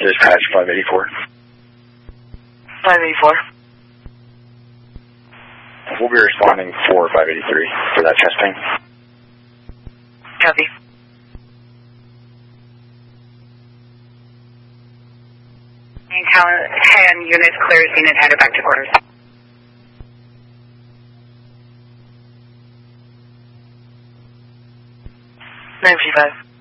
Dispatch 584. 584. We'll be responding for 583 for that chest pain. Copy. Hand units clear scene and headed back to quarters. Nine 55.